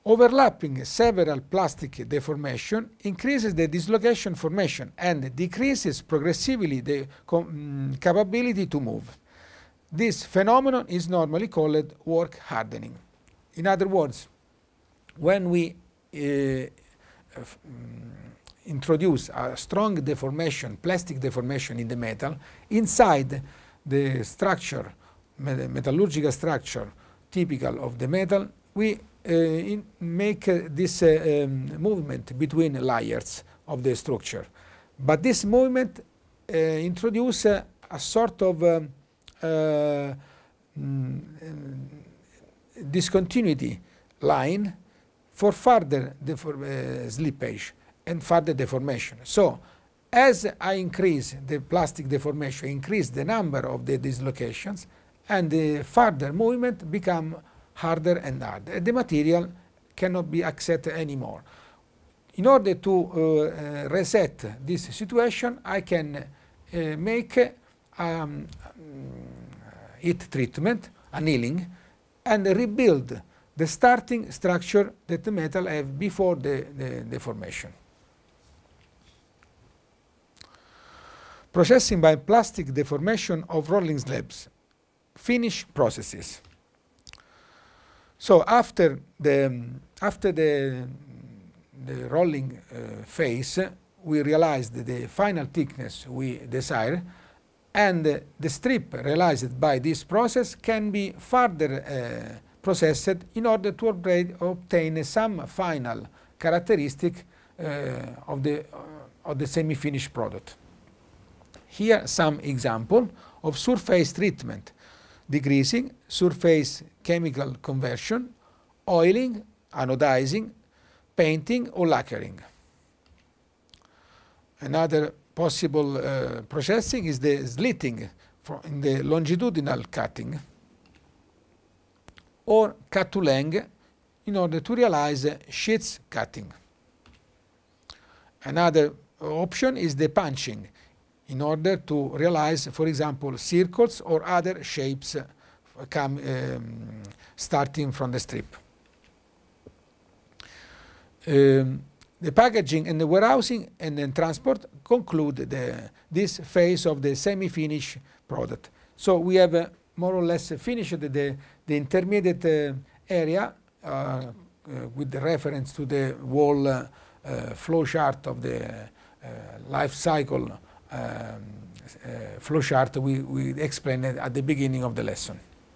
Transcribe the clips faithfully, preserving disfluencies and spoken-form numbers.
Overlapping several plastic deformation increases the dislocation formation and decreases progressively the um, capability to move. This phenomenon is normally called work hardening. In other words, when we uh, introduce a strong deformation, plastic deformation in the metal, inside the structure, metallurgical structure typical of the metal, we uh, in make uh, this uh, um, movement between layers of the structure. But this movement uh, introduces uh, a sort of um, uh, mm, discontinuity line for further defor- uh, slippage and further deformation. So, as I increase the plastic deformation, increase the number of the dislocations, and the further movement become harder and harder. The material cannot be accepted anymore. In order to uh, reset this situation, I can uh, make um, heat treatment, annealing, and rebuild the starting structure that the metal have before the, the deformation. Processing by plastic deformation of rolling slabs. Finish processes. So after the after the, the rolling uh, phase, we realized the final thickness we desire, and uh, the strip realized by this process can be further uh, processed in order to obtain some final characteristic uh, of the uh, of the semi-finished product. Here some example of surface treatment: degreasing, surface chemical conversion, oiling, anodizing, painting or lacquering. Another possible uh, processing is the slitting in the longitudinal cutting, or cut to length in order to realize sheets cutting. Another option is the punching in order to realize, for example, circles or other shapes uh, come, um, starting from the strip. Um, the packaging and the warehousing and then transport conclude the, this phase of the semi-finished product. So we have uh, more or less finished the, the, the intermediate uh, area uh, uh, with the reference to the whole uh, uh, flow chart of the uh, life cycle um, uh, flow chart we, we explained at the beginning of the lesson.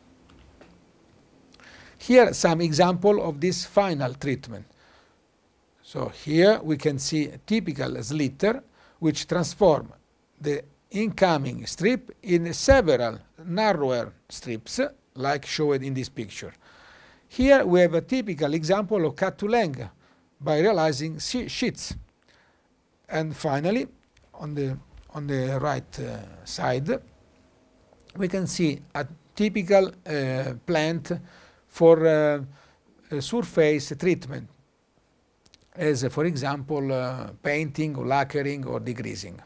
Here some example of this final treatment. So here we can see a typical slitter which transform the incoming strip in several narrower strips like shown in this picture. Here we have a typical example of cut to length by realizing sheets. And finally, on the on the right uh, side, we can see a typical uh, plant for uh, uh, surface treatment, as uh, for example uh, painting or lacquering or degreasing.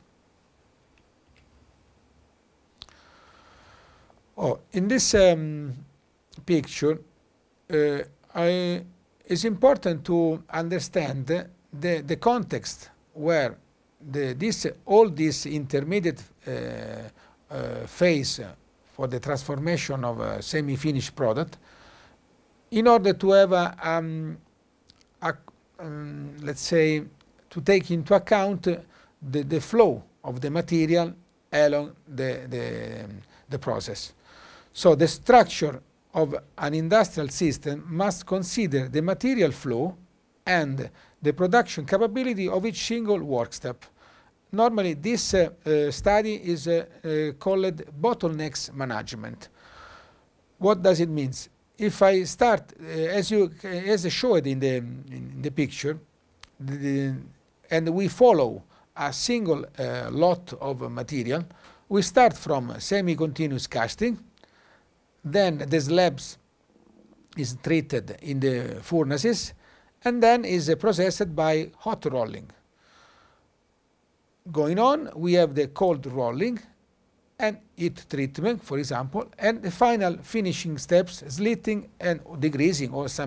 Oh, in this um, picture, uh, I, it's important to understand the, the context where the, this, all this intermediate uh, uh, phase for the transformation of a semi-finished product, in order to have a, um, a um, let's say, to take into account the, the flow of the material along the, the, the process. So the structure of an industrial system must consider the material flow and the production capability of each single work step. Normally this uh, uh, study is uh, uh, called bottlenecks management. What does it mean? If I start, uh, as you as showed in the in the picture, the, the, and we follow a single uh, lot of material, we start from semi-continuous casting, then the slabs is treated in the furnaces, and then is uh, processed by hot rolling. Going on, we have the cold rolling and heat treatment, for example, and the final finishing steps, slitting and degreasing, or some